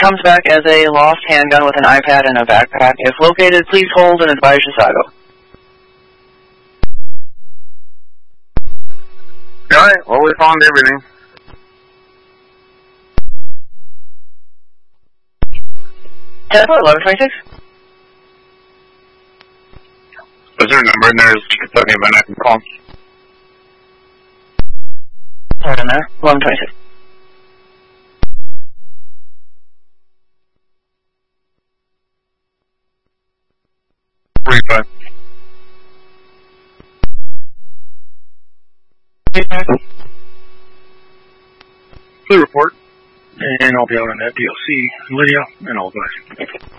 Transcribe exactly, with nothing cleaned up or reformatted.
comes back as a lost handgun with an iPad and a backpack. If located, please hold and advise Chisago. Alright, well, we found everything. ten four, eleven twenty-six. Is there a number in there? Just let me a minute, I can call. Hold in there, eleven twenty-six. forty-five. Please report. And I'll be out on that D L C, Lydia, and I'll go ahead.